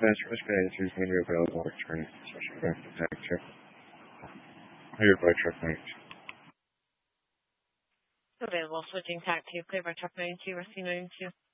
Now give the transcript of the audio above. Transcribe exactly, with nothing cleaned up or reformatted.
Transfer eighty-three is going to be available return, especially back to tag two. Cleared by truck ninety-two. Available switching tack two, cleared by truck ninety-two, rescue ninety-two.